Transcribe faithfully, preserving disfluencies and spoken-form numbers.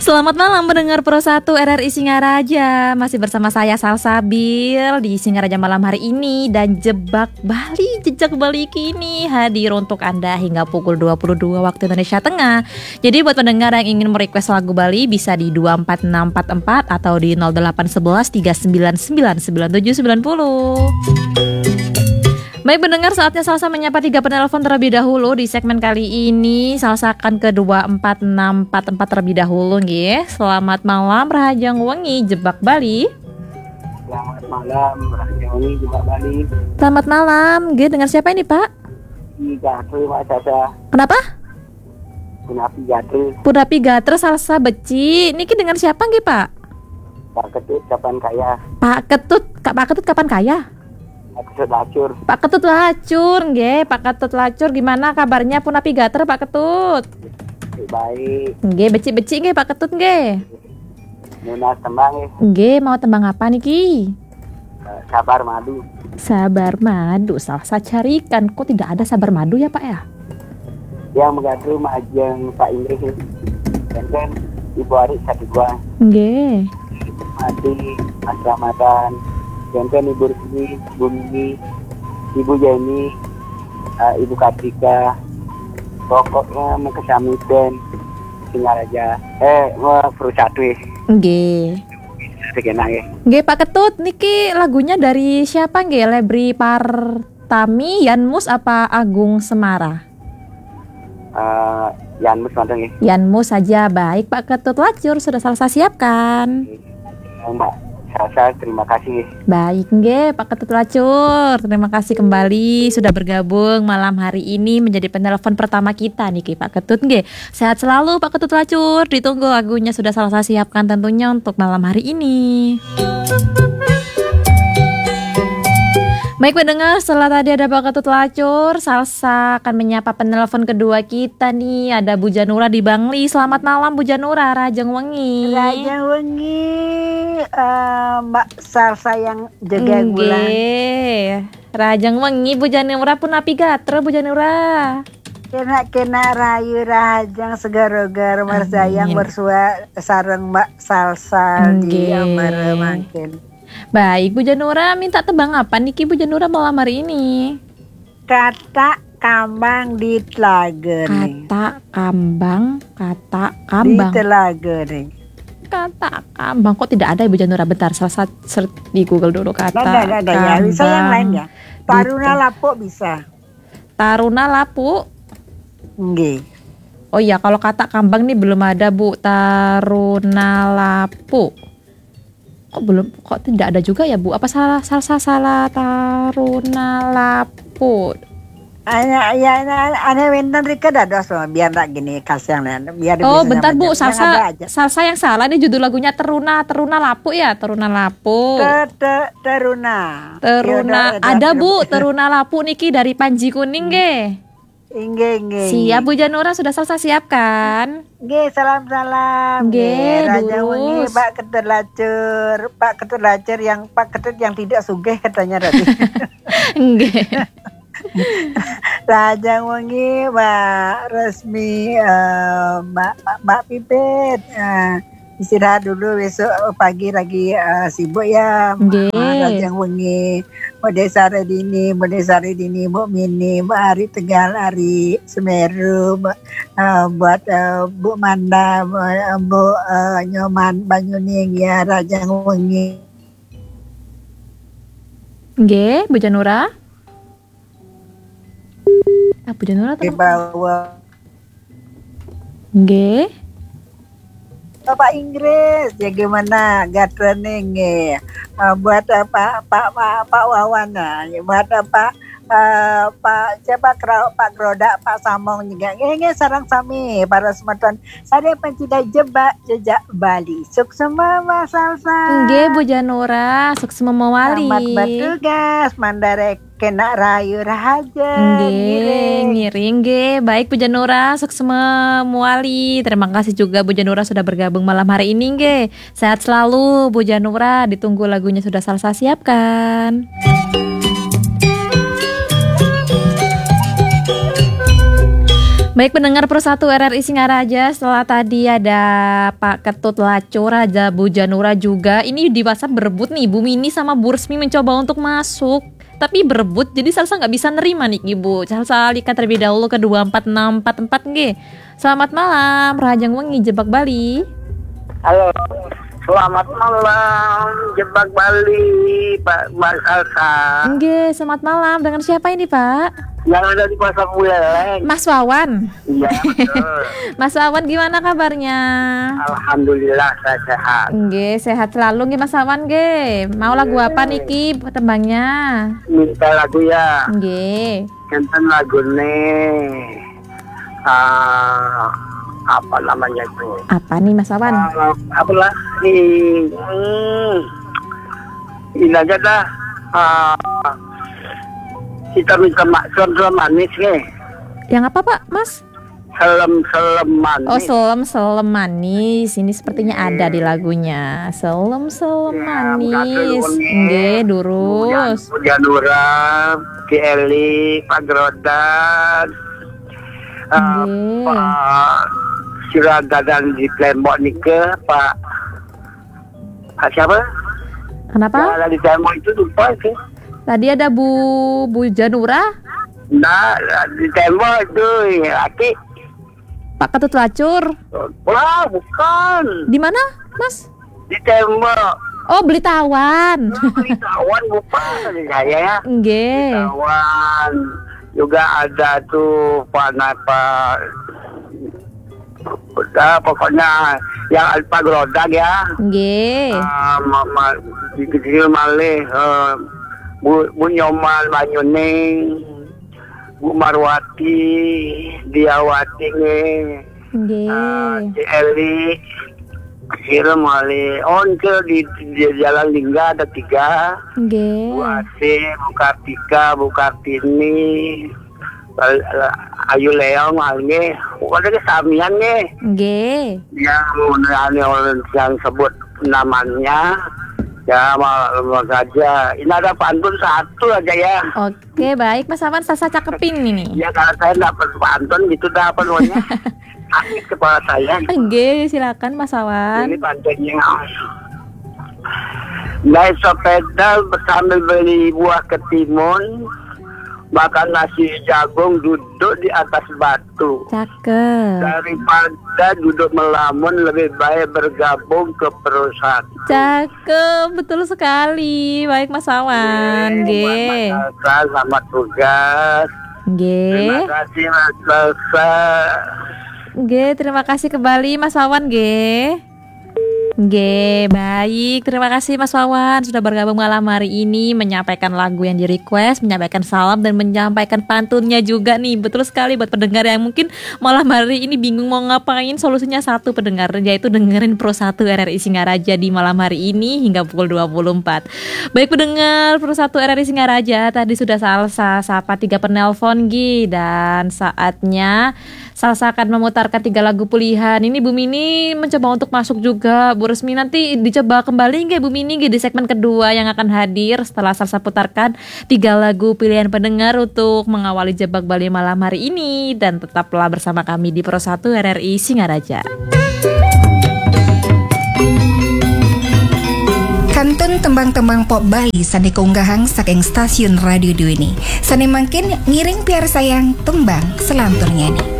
Selamat malam mendengar Pro satu R R I Singaraja. Masih bersama saya Salsabil di Singaraja malam hari ini. Dan Jebak Bali, Jejak Bali kini hadir untuk Anda hingga pukul dua puluh dua waktu Indonesia Tengah. Jadi buat pendengar yang ingin merequest lagu Bali bisa di dua empat enam empat empat atau di nol delapan satu satu tiga sembilan sembilan sembilan tujuh sembilan nol. Baik pendengar, saatnya Salsa menyapa tiga penelpon terlebih dahulu di segmen kali ini. Salsa akan ke dua empat enam empat empat terlebih dahulu nggih. Selamat malam Rahajang Wengi Jebak Bali. Selamat malam Rahajang Wengi Jebak Bali. Selamat malam, nggih, dengan siapa ini Pak? Gatre Pak Caca. Kenapa? Punapi Gatre. Punapi Gatre Salsa Beci. Niki dengan siapa nggih Pak? Pak Ketut kapan kaya? Pak Ketut, Kak Pak Ketut kapan kaya? Pak Ketut Lacur. Pak Ketut Lacur, nggih. Pak Ketut Lacur, gimana kabarnya Punapi Gatre Pak Ketut? Baik. Nggih, beci-beci nggih Pak Ketut nggih. Nuna tembang nggih. Nggih, mau tembang apa niki? Uh, sabar madu. Sabar madu, Salsa carikan. Kok tidak ada sabar madu ya Pak ya? Yang mengadu majeng Pak Indri. Dan kan Ibu Ari satu gua. Nggih. Mati Mas Ramadan. Jantan Ibu Rizky, Ibu Mimi, Ibu Jenny, uh, Ibu Katrika, pokoknya mengkesami dan Singaraja, eh mau Pro satu. Nggih. Segenang ya. Nggih Pak Ketut, niki lagunya dari siapa nggih? Lebri Partami, Yanmus apa Agung Semara? Uh, Yanmus mantan ya. Yanmus saja, baik Pak Ketut Lacur sudah Salsa siapkan. Mbak Salsa, terima kasih. Baik nggih Pak Ketut Lacur, terima kasih kembali sudah bergabung malam hari ini menjadi penelpon pertama kita nih Pak Ketut nggih. Sehat selalu Pak Ketut Lacur, ditunggu lagunya sudah Salsa siapkan tentunya untuk malam hari ini. Baik pendengar, setelah tadi ada Pak Ketut Lacur, Salsa akan menyapa penelpon kedua kita nih. Ada Bu Janura di Bangli. Selamat malam Bu Janura, Rahajang Wengi. Rahajang Wengi, uh, Mbak Salsa yang jaga gula. Rahajang Wengi Bu Janura Punapi Gatre Bu Janura. Kena-kena rayu Rahajang segara-gara marsayang bersua sareng Mbak Salsa di Amara makin. Baik Bu Janura, minta tebang apa niki Bu Janura malam hari ini? Kata kambang di telaga nih. Kata kambang, kata kambang di telaga nih. Kata kambang, kok tidak ada Ibu Janura? Bentar, Salsa search di Google dulu kata ada, ada, ada, kambang. Ya. Bisa yang lain ya. Taruna Lapu bisa. Taruna Lapu. Nggih. Oh iya, kalau kata kambang nih belum ada Bu. Taruna Lapu. Kok belum, kok tidak ada juga ya Bu? Apa salah Salsa salah Taruna Lapu? Ana ya ana wentan rika dados biar tak gini kasih yang lain biar. Oh bentar Bu, Salsa Salsa yang salah nih judul lagunya Teruna Teruna Lapu ya, Teruna Lapu. Ter, ter, teruna. Teruna ada Bu, Teruna Lapu niki dari Panji Kuning nggih. Inggih, inggih. Siap Bu Janura, sudah Salsa siapkan. Nggih, salam-salam. Nggih, Raja Wengi, Pak Ketut Lacur, Pak Ketut Lacur yang Pak Ketut yang tidak sugih katanya tadi. Nggih. Raja Wengi, Mbak Resmi, uh, Mbak Mbak Pipit. Uh, istirahat dulu, besok pagi lagi uh, sibuk ya. Nggih. Raja Wengi. Mbak Sari Dini, Mbak Sari Dini, Mbak Mini, Mbak Ari Tegal, Ari Semeru, Mbak, uh, buat uh, Bu Manda, Bu uh, Nyoman Banyuning ya, Raja Wengi. Nggih, Bu Janura. Ah, Bu Janura di bawah. Nggih. Bapak Inggris, ya gimana gatrening ya, uh, buat apa Pak Pak Pak Wawan ya, buat apa uh, Pak siapa Kro, Pak Groda, Pak Samong juga, nge sarang sami para semeton, saya pencinta jebak jejak Bali, sukses Mas Salsa. Nggih Bu Janura, sukses memawali. Selamat bertugas, mandarek kena rayu rahaja. Nggih, ngiring nggih. Baik Bu Janura, sukses memuali. Terima kasih juga Bu Janura sudah bergabung malam hari ini nggih. Sehat selalu Bu Janura, ditunggu lagunya sudah Salsa siapkan. Baik pendengar Pro satu R R I Singaraja, setelah tadi ada Pak Ketut Laco, Raja Bu Janura juga. Ini di WhatsApp berebut nih, Bu Mini sama Bu Resmi mencoba untuk masuk, tapi berebut jadi Salsa nggak bisa nerima nih Ibu. Salsa alihkan terlebih dahulu ke dua empat enam empat empat nggih. Selamat malam, Rajang Wengi Jebak Bali. Halo, selamat malam Jebak Bali, Pak Mas Salsa. Nggih, selamat malam. Dengan siapa ini Pak? Yang ada di Pasar Buleleng. Mas Wawan. Iya betul. Mas Wawan gimana kabarnya? Alhamdulillah saya sehat. Nggih, sehat selalu nggih Mas Wawan nggih. Mau lagu apa niki tembangnya? Minta lagu ya. Nggih. Enten lagu nih. Ah, apa namanya itu? Apa nih Mas Wawan? Uh, apalah ini hmm, ini aja dah. Uh, kita minta mak selem manis nih. Yang apa Pak Mas? Selem selem manis. Oh selem selem manis. Ini sepertinya ada di lagunya. Selem selem manis. Nggih, durus. Janura, Ki Eli, Pak Grodan. Uh, Pak Siraga dan di Plembok Nike, Pak Pak siapa? Kenapa? Yang ada di Plembok itu lupa sih. Tadi ada Bu Bu Janura. Nah, di tembok itu Aki. Pak Ketut Lacur. Wah, bukan. Di mana, Mas? Di tembok. Oh, Belitawan. Belitawan bukan saya ya. Nggih. Belitawan. Juga ada tuh Pak Napa. Udah pokoknya yang Pak Grodag ya. Nggih. Uh, mama kecil malih uh, Bu, Bu Nyoman Banyuning, Bu Marwati, Diawati nih, Nggih. uh, Ci Eli, kecil malih. On ke di, di Jalan Lingga ada tiga. Nggih. Bu Asih, Bu Kartika, Bu Kartini, Ayu Leong malih. Pokoknya kesamian nih. Nggih. Yang orang yang sebut namanya. Ya mau saja. Ini ada pantun satu aja ya. Oke baik Mas Awan, Sasa cakepin ini. Ya kalau saya dapat pantun gitu dah apa namanya. Sakit kepala saya. Oke silakan Mas Awan. Ini pantunnya. Naik sepeda sambil beli buah ketimun, makan nasi jagung duduk di atas batu. Cakep. Daripada duduk melamun lebih baik bergabung ke perusahaan. Cakep, betul sekali. Baik Mas Awan. Nggih. Selamat tugas. Nggih. Terima kasih Mas Salsa. Nggih, terima kasih kembali Mas Wawan nggih. Nggih, baik. Terima kasih Mas Wawan sudah bergabung malam hari ini, menyampaikan lagu yang di-request, menyampaikan salam dan menyampaikan pantunnya juga nih. Betul sekali buat pendengar yang mungkin malam hari ini bingung mau ngapain, solusinya satu pendengar, yaitu dengerin Pro satu R R I Singaraja di malam hari ini hingga pukul dua puluh empat. Baik pendengar Pro satu R R I Singaraja, tadi sudah Salsa sapa tiga penelpon Gi, dan saatnya Salsa akan memutarkan tiga lagu pilihan. Ini Bu Mini mencoba untuk masuk juga. Bu Resmi nanti dicoba kembali nggak Bu Mini nggak di segmen kedua yang akan hadir setelah Salsa putarkan tiga lagu pilihan pendengar untuk mengawali Jebak Bali malam hari ini. Dan tetaplah bersama kami di Pro satu R R I Singaraja. Kantun tembang-tembang pop Bali sane keunggahang saking stasiun radio dua ini. Sane mangkin ngiring piar sayang tembang selanturnya nih.